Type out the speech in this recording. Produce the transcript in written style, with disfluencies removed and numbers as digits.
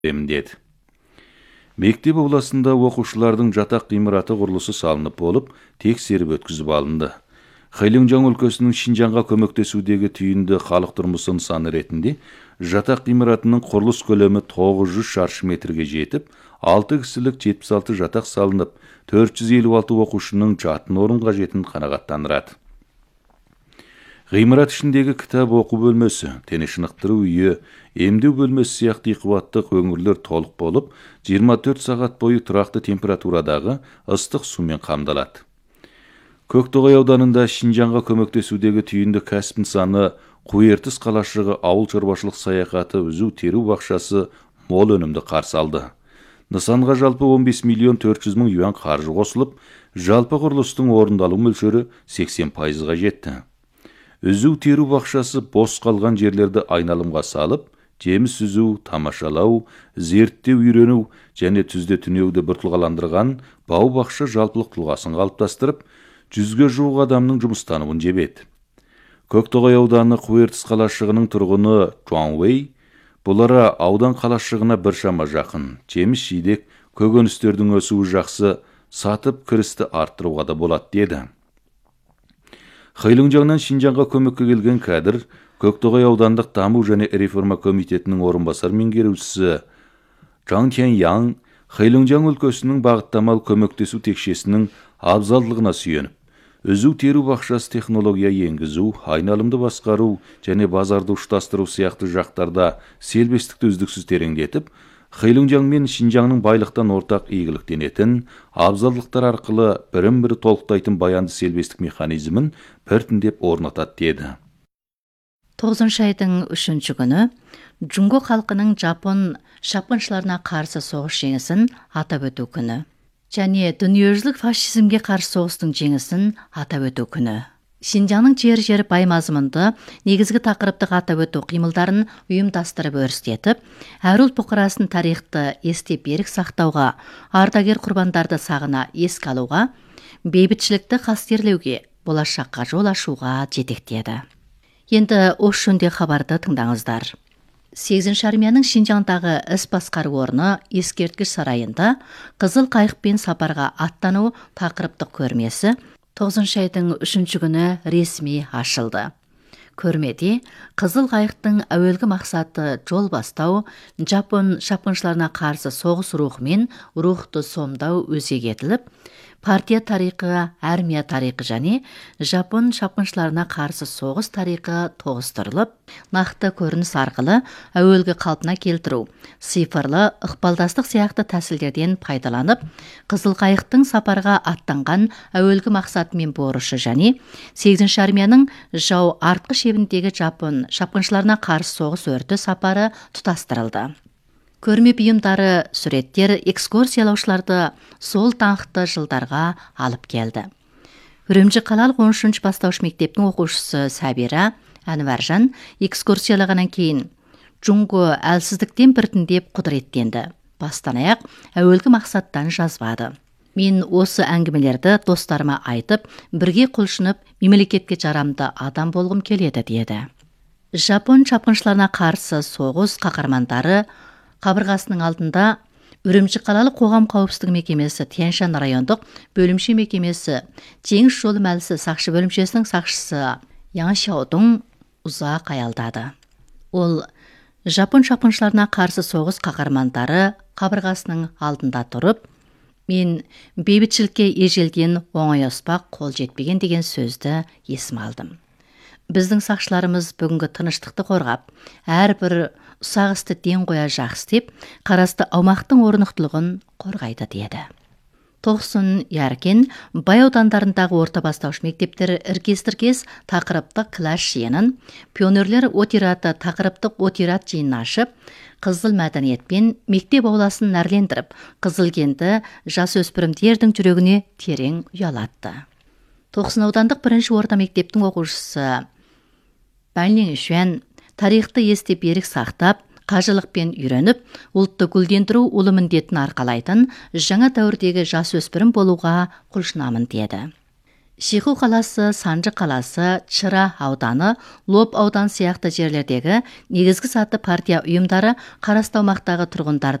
деді. Мектеп ауласында оқушылардың жатақ ғимараты құрылысы салынып болып, тексеріп өткізіп алынды. Хэйлунжан өлкөсінің Шинжанға көмектесудегі түйінді халық тұрмысы нысаны ретінде жатақ ғимаратының құрылыс көлемі 900 шаршы метрге жетіп, 6 кісілік 76 жатақ салынып, 456 оқушының жатын орын қажетін қанағаттандырады. Ғимарат ішіндегі кітап оқу бөлмесі, дене шынықтыру үйі, емдеу бөлмесі сияқты қуаттық өңірлер толық болып, 24 сағат бойы тұрақты температурадағы ыстық сумен қамдалады. Көктоғай ауданында Шинжанға көмектесудегі түйінді кәсіп нысаны Қуертіс қалашығы ауыл шаруашылық саяхаты үзу теру бақшасы мол өнімді қарсы алды. Нысанға жалпы 15 миллион 400 мың юан қаржы қосылып, жалпы құрылыстың орындалу мөлшері 80%-ға жетті. Үзу теру бақшасы бос қалған жерлерді айналымға салып, жеміс үзу, тамашалау, зерттеу үйрену және түзде түнеуді біртұлғаландырған бау бақша жалпылық тұлғасын қалыптастырып, 100-ге жуық адамның жұмыстануын жебеді. Көктоғай ауданы Қуертіс қалашығының тұрғыны Чуан Уэй, бұлара аудан қалашығына біршама жақын, жеміс жидек, көкөністердің өсуі жақсы, сатып кірісті арттыруға да болады деді. Хэйлунжаннан Шинжанға көмекке келген кәдір Көктоғай аудандық даму және реформа комитетінің орынбасар меңгерушісі Чжан Тяньян Хэйлунжан өлкөсінің бағыттамалы көмектесу текшесінің абзалдығына сүйеніп, үзу теру бақшасы технология енгізу, айналымды басқару және базарды ұштастыру сияқты жақтарда селбестікті үздіксіз тереңдетіп, Хэйлунжан мен Шинжаңның байлықтан ортақ игіліктенетін, абзалдықтар арқылы бірін-бірі толықтайтын баянды селбестік механизмін біртіндеп орнатады деді. 9 айдың 3 күні Джунго халқының Жапон шапқыншыларына қарсы соғыс жеңісін атап өту күні. Және дүниежүзілік фашизмге қарсы соғыстың жеңісін атап өту күні. Шинжаңның жер бай мазмұнды негізгі тақырыптық атап өту қимылдарын ұйымдастырып өрістетіп, әр ұлт бұқарасын тарихты естеп берік сақтауға, ардагер құрбандарды сағына еске алуға, бейбітшілікті қастерлеуге, болашаққа жол ашуға жетектеді. Енді осы жөнде хабарды тыңдаңыздар. 8-ші армияның Шинжаңдағы іс басқару орны ескерткіш сарайында қызыл қайықпен сапарға аттану тақырыптық көрмесі 9 айдың 3 күні ресми ашылды. Көрмеде қызыл қайықтың әуелгі мақсаты жол бастау, Жапон шапқыншыларына қарсы соғыс рухымен рухты сомдау өзек етіліп, партия тарихы, армия тарихы және Жапон шапқыншыларына қарсы соғыс тарихы тоғыстырылып, нақты көрініс арқылы әуелгі қалпына келтіру, цифрлы ықпалдастық сияқты тәсілдерден пайдаланып, қызыл қайықтың сапарға аттанған әуелгі мақсаты мен борышы және 8-ші армияның жау артқы шебіндегі Жапон шапқыншыларына қарсы соғыс өрті сапары тұтастырылды. Көрме бұйымдары, суреттер экскурсиялаушыларды сол таңқты жылдарға алып келді. Үрімжі қалалық 13-ші бастауыш мектептің оқушысы Сабира Әнуаржан экскурсиялағаннан кейін Джунго әлсіздіктен біртіндеп құдыреттенді. Бастан аяқ әуелгі мақсаттан жазбады. Мен осы әңгімелерді достарыма айтып, бірге құлшынып, мемлекетке жарамды адам болғым келеді деді. Жапон шапқыншыларына қарсы соғыс қаһармандары қабырғасының алдында Үрімжі қалалық қоғам қауіпсіздігі мекемесі Тянь-Шань райондық бөлімше мекемесі Теңіз жолы мәлісі сақшы бөлімшесінің сақшысы Яң Шаудың ұзақ аялдады. Ол Жапон шапқыншыларына қарсы соғыс қаһармандары қабырғасының алдында тұрып, мен бейбітшілікке ежелден оңай оспақ қол жетпеген деген сөзді есіме алдым. Біздің сақшыларымыз бүгінгі тыныштықты қорғап, әрбір ұсақ істі ден қоя жақсы деп, қарасты аумақтың орнықтылығын қорғайды деді. Тоқсын Яркен бай аудандарындағы орта бастауыш мектептері іркес-тіркес тақырыптық класс жиынын, пионерлер отираты тақырыптық отират жиынын ашып, қызыл мәдениетпен мектеп ауласын нәрлендіріп, қызылкенді жасөспірімдердің жүрегіне терең ұялатты. Тоқсын аудандық бірінші орта мектептің оқушысы Бәнлен Шуан тарихты естеп берік сақтап, қажылықпен үйреніп, ұлтты гүлдендіру ұлы міндетін арқалайтын жаңа дәуірдегі жасөспірім болуға құлшынамын деді. Шиху қаласы, Санжы қаласы, Чыра ауданы, Лоп аудан сияқты жерлердегі негізгі саты партия ұйымдары қарасты аумақтағы тұрғындарды